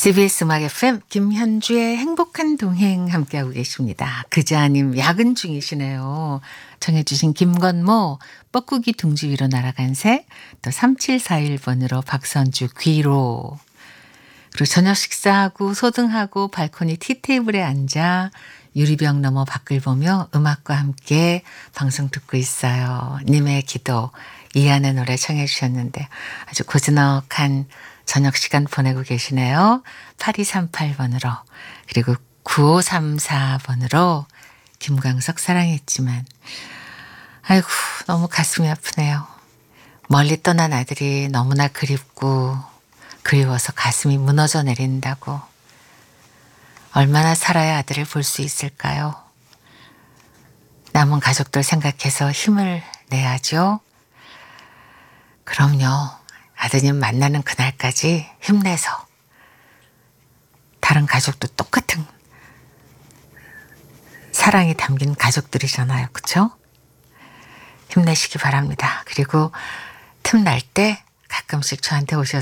CBS 음악 FM 김현주의 행복한 동행 함께하고 계십니다. 그자님 야근 중이시네요. 정해주신 김건모 뻐꾸기 둥지 위로 날아간 새, 또 3741번으로 박선주 귀로. 그리고 저녁 식사하고 소등하고 발코니 티테이블에 앉아 유리병 너머 밖을 보며 음악과 함께 방송 듣고 있어요. 님의 기도 이안의 노래 청해 주셨는데 아주 고즈넉한 저녁 시간 보내고 계시네요. 8238번으로 그리고 9534번으로 김광석 사랑했지만 아이고 너무 가슴이 아프네요. 멀리 떠난 아들이 너무나 그립고 그리워서 가슴이 무너져 내린다고. 얼마나 살아야 아들을 볼 수 있을까요? 남은 가족들 생각해서 힘을 내야죠. 그럼요. 아드님 만나는 그날까지 힘내서 다른 가족도 똑같은 사랑이 담긴 가족들이잖아요. 그렇죠? 힘내시기 바랍니다. 그리고 틈날 때 가끔씩 저한테 오셔서